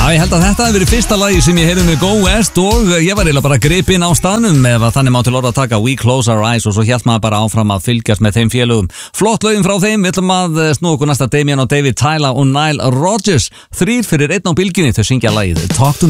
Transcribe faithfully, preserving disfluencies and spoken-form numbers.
Já, ég held að þetta hefði verið fyrsta lagi sem ég heyrði með Go West og ég var eiginlega bara gripinn á staðnum ef að þannig má til orða að taka We Close Our Eyes og svo hélt maður bara áfram að fylgjast með þeim félögum. Flott lögin frá þeim, við ætlum að snúa okkur næsta Damien og David Tyler og Nile Rodgers. Þrír fyrir einn á bylginni, þau syngja lagið Talk to Me.